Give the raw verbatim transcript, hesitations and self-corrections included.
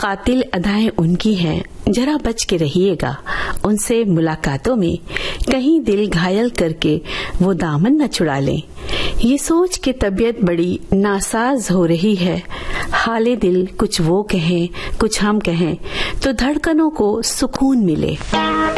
कातिल अदाएं उनकी हैं, जरा बच के रहिएगा उनसे मुलाकातों में, कहीं दिल घायल करके वो दामन न छुड़ा लें। ये सोच के तबीयत बड़ी नासाज हो रही है, हाले दिल कुछ वो कहें कुछ हम कहें तो धड़कनों को सुकून मिले।